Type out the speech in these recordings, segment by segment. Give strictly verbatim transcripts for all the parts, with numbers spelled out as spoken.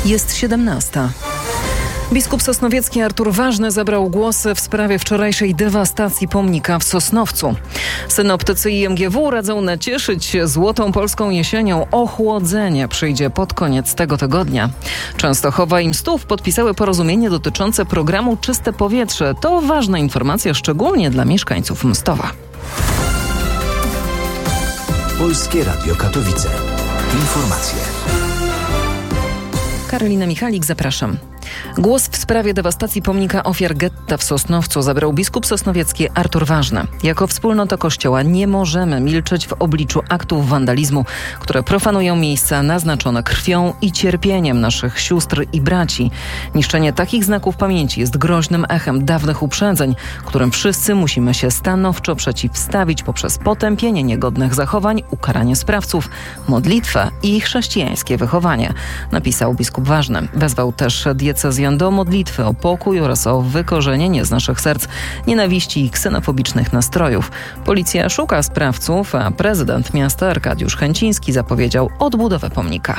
Jest siedemnasta. Biskup sosnowiecki Artur Ważny zabrał głos w sprawie wczorajszej dewastacji pomnika w Sosnowcu. Synoptycy i M G W radzą nacieszyć się złotą polską jesienią. Ochłodzenie przyjdzie pod koniec tego tygodnia. Częstochowa i Mstów podpisały porozumienie dotyczące programu Czyste Powietrze. To ważna informacja szczególnie dla mieszkańców Mstowa. Polskie Radio Katowice. Informacje. Karolina Michalik, zapraszam. Głos w sprawie dewastacji pomnika ofiar getta w Sosnowcu zabrał biskup sosnowiecki Artur Ważny. Jako wspólnota Kościoła nie możemy milczeć w obliczu aktów wandalizmu, które profanują miejsca naznaczone krwią i cierpieniem naszych sióstr i braci. Niszczenie takich znaków pamięci jest groźnym echem dawnych uprzedzeń, którym wszyscy musimy się stanowczo przeciwstawić poprzez potępienie niegodnych zachowań, ukaranie sprawców, modlitwę i chrześcijańskie wychowanie, napisał biskup Ważny. Wezwał też diecezjan do modlitwy o pokój oraz o wykorzenienie z naszych serc nienawiści i ksenofobicznych nastrojów. Policja szuka sprawców, a prezydent miasta Arkadiusz Chęciński zapowiedział odbudowę pomnika.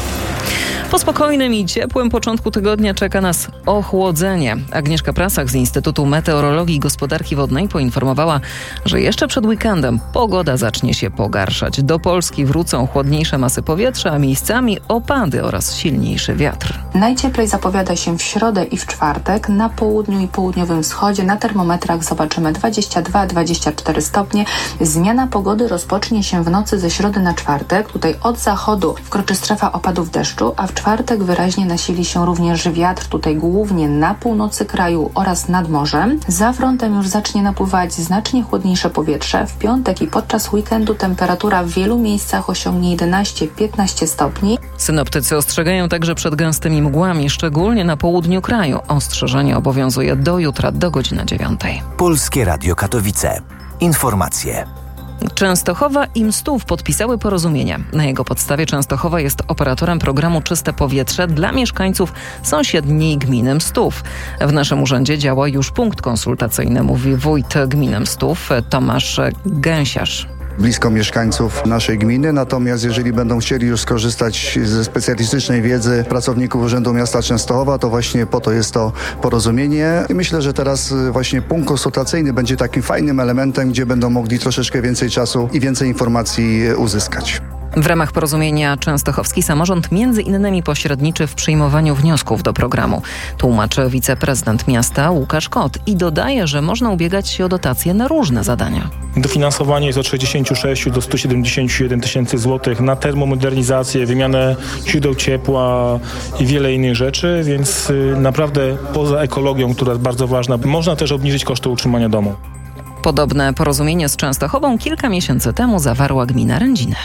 Po spokojnym i ciepłym początku tygodnia czeka nas ochłodzenie. Agnieszka Prasach z Instytutu Meteorologii i Gospodarki Wodnej poinformowała, że jeszcze przed weekendem pogoda zacznie się pogarszać. Do Polski wrócą chłodniejsze masy powietrza, a miejscami opady oraz silniejszy wiatr. Najcieplej zapowiada się w środę i w czwartek. Na południu i południowym wschodzie na termometrach zobaczymy dwadzieścia dwa dwadzieścia cztery stopnie. Zmiana pogody rozpocznie się w nocy ze środy na czwartek. Tutaj od zachodu wkroczy strefa opadów deszczu, a w czwartek wyraźnie nasili się również wiatr, tutaj głównie na północy kraju oraz nad morzem. Za frontem już zacznie napływać znacznie chłodniejsze powietrze. W piątek i podczas weekendu temperatura w wielu miejscach osiągnie jedenaście piętnaście stopni. Synoptycy ostrzegają także przed gęstymi mgłami, szczególnie na południu kraju. Ostrzeżenie obowiązuje do jutra do godziny dziewiątej. Polskie Radio Katowice. Informacje. Częstochowa i Mstów podpisały porozumienie. Na jego podstawie Częstochowa jest operatorem programu Czyste Powietrze dla mieszkańców sąsiedniej gminy Mstów. W naszym urzędzie działa już punkt konsultacyjny, mówi wójt gminy Mstów Tomasz Gęsiarz. Blisko mieszkańców naszej gminy, natomiast jeżeli będą chcieli już skorzystać ze specjalistycznej wiedzy pracowników Urzędu Miasta Częstochowa, to właśnie po to jest to porozumienie i myślę, że teraz właśnie punkt konsultacyjny będzie takim fajnym elementem, gdzie będą mogli troszeczkę więcej czasu i więcej informacji uzyskać. W ramach porozumienia częstochowski samorząd między innymi pośredniczy w przyjmowaniu wniosków do programu. Tłumaczy wiceprezydent miasta Łukasz Kot i dodaje, że można ubiegać się o dotacje na różne zadania. Dofinansowanie jest od sześćdziesięciu sześciu do stu siedemdziesięciu jeden tysięcy złotych na termomodernizację, wymianę źródeł ciepła i wiele innych rzeczy, więc naprawdę poza ekologią, która jest bardzo ważna, można też obniżyć koszty utrzymania domu. Podobne porozumienie z Częstochową kilka miesięcy temu zawarła gmina Rędziny.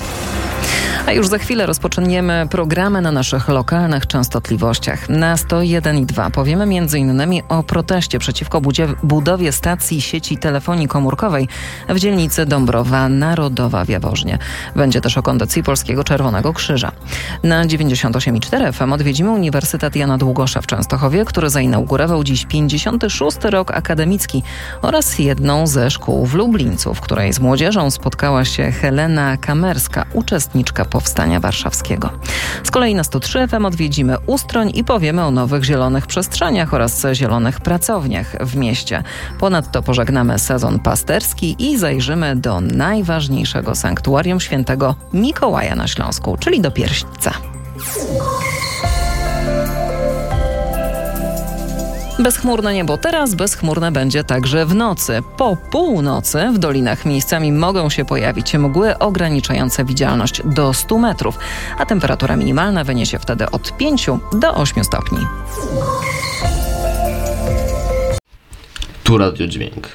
A już za chwilę rozpoczniemy programy na naszych lokalnych częstotliwościach. Na sto jeden i dwa powiemy między innymi o proteście przeciwko budzie- budowie stacji sieci telefonii komórkowej w dzielnicy Dąbrowa Narodowa w Jaworznie. Będzie też o kondycji Polskiego Czerwonego Krzyża. Na dziewięćdziesiąt osiem i cztery F M odwiedzimy Uniwersytet Jana Długosza w Częstochowie, który zainaugurował dziś pięćdziesiąty szósty rok akademicki oraz jedną ze szkół w Lublińcu, w której z młodzieżą spotkała się Helena Kamerska, uczestniczka Powstania Warszawskiego. Z kolei na sto trzy F M odwiedzimy Ustroń i powiemy o nowych zielonych przestrzeniach oraz zielonych pracowniach w mieście. Ponadto pożegnamy sezon pasterski i zajrzymy do najważniejszego sanktuarium świętego Mikołaja na Śląsku, czyli do Pierśca. Bezchmurne niebo teraz, bezchmurne będzie także w nocy. Po północy w dolinach miejscami mogą się pojawić mgły ograniczające widzialność do stu metrów, a temperatura minimalna wyniesie wtedy od pięciu do ośmiu stopni. Tu Radio Dźwięk.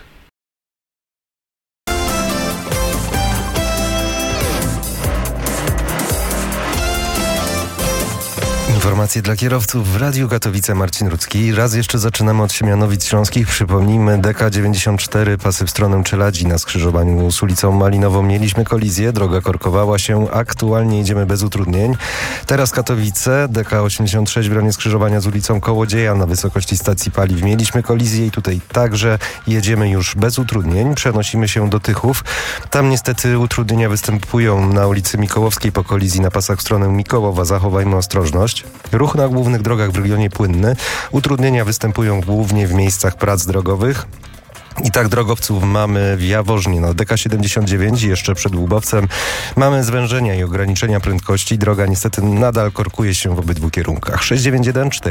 Informacje dla kierowców w Radiu Katowice. Marcin Rudzki. Raz jeszcze zaczynamy od Siemianowic Śląskich. Przypomnijmy, D K dziewięćdziesiąt cztery, pasy w stronę Czeladzi na skrzyżowaniu z ulicą Malinową. Mieliśmy kolizję, droga korkowała się. Aktualnie jedziemy bez utrudnień. Teraz Katowice, D K osiemdziesiąt sześć w rejonie skrzyżowania z ulicą Kołodzieja na wysokości stacji paliw. Mieliśmy kolizję i tutaj także jedziemy już bez utrudnień. Przenosimy się do Tychów. Tam niestety utrudnienia występują na ulicy Mikołowskiej po kolizji na pasach w stronę Mikołowa. Zachowajmy ostrożność. Ruch na głównych drogach w regionie płynny. Utrudnienia występują głównie w miejscach prac drogowych. I tak drogowców mamy w Jaworznie na D K siedemdziesiąt dziewięć, jeszcze przed Łubowcem. Mamy zwężenia i ograniczenia prędkości. Droga niestety nadal korkuje się w obydwu kierunkach. sześć dziewięć jeden cztery